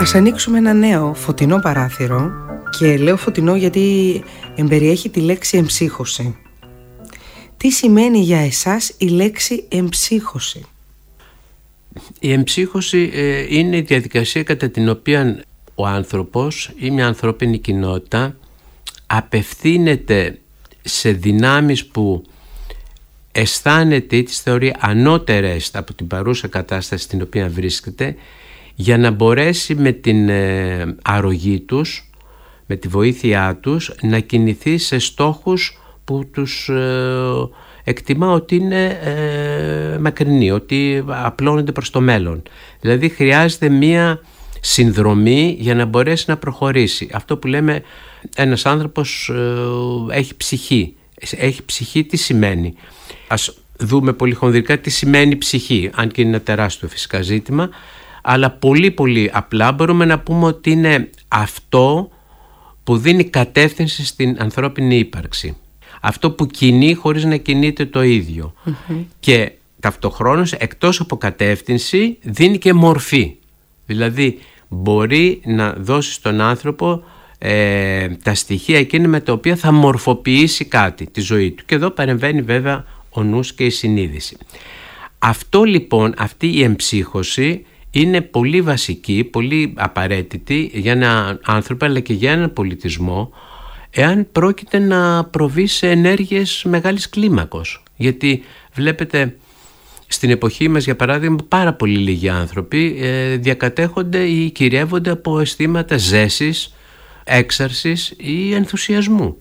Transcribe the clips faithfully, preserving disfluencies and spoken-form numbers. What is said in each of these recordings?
Ας ανοίξουμε ένα νέο φωτεινό παράθυρο, και λέω φωτεινό γιατί εμπεριέχει τη λέξη εμψύχωση. Τι σημαίνει για εσάς η λέξη εμψύχωση? Η εμψύχωση ε, είναι η διαδικασία κατά την οποία ο άνθρωπος ή μια ανθρώπινη κοινότητα απευθύνεται σε δυνάμεις που αισθάνεται ή τις θεωρεί ανώτερες από την παρούσα κατάσταση στην οποία βρίσκεται, για να μπορέσει με την ε, αρρωγή τους, με τη βοήθειά τους, να κινηθεί σε στόχους που τους ε, εκτιμά ότι είναι ε, μακρινοί, ότι απλώνονται προς το μέλλον. Δηλαδή χρειάζεται μία συνδρομή για να μπορέσει να προχωρήσει. Αυτό που λέμε ένας άνθρωπος ε, έχει ψυχή. Έχει ψυχή τι σημαίνει? Ας δούμε πολύ χονδρικά τι σημαίνει ψυχή, αν και είναι ένα τεράστιο φυσικά ζήτημα, αλλά πολύ πολύ απλά μπορούμε να πούμε ότι είναι αυτό που δίνει κατεύθυνση στην ανθρώπινη ύπαρξη. Αυτό που κινεί χωρίς να κινείται το ίδιο. Mm-hmm. Και ταυτοχρόνως, εκτός από κατεύθυνση, δίνει και μορφή. Δηλαδή μπορεί να δώσει στον άνθρωπο ε, τα στοιχεία εκείνα με τα οποία θα μορφοποιήσει κάτι, τη ζωή του. Και εδώ παρεμβαίνει βέβαια ο νους και η συνείδηση. Αυτό λοιπόν, αυτή η εμψύχωση είναι πολύ βασική, πολύ απαραίτητη για έναν άνθρωπο αλλά και για έναν πολιτισμό, εάν πρόκειται να προβεί σε ενέργειες μεγάλης κλίμακος. Γιατί βλέπετε στην εποχή μας, για παράδειγμα, πάρα πολύ λίγοι άνθρωποι ε, διακατέχονται ή κυριεύονται από αισθήματα ζέσης, έξαρσης ή ενθουσιασμού.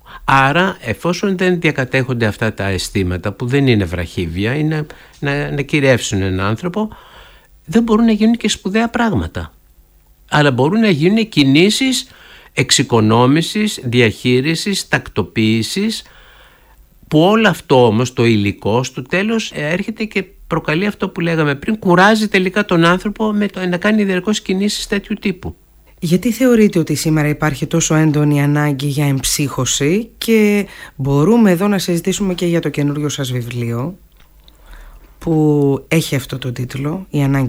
Άρα, εφόσον δεν διακατέχονται αυτά τα αισθήματα που δεν είναι βραχύβια, είναι να, να κυριεύσουν έναν άνθρωπο, δεν μπορούν να γίνουν και σπουδαία πράγματα. Αλλά μπορούν να γίνουν κινήσεις εξοικονόμησης, διαχείρισης, τακτοποίησης, που όλο αυτό όμως το υλικό στο τέλος έρχεται και προκαλεί αυτό που λέγαμε πριν, κουράζει τελικά τον άνθρωπο με το να κάνει διαρκώς κινήσεις τέτοιου τύπου. Γιατί θεωρείτε ότι σήμερα υπάρχει τόσο έντονη ανάγκη για εμψύχωση, και μπορούμε εδώ να συζητήσουμε και για το καινούριο σας βιβλίο που έχει αυτό το τίτλο, η ανάγκη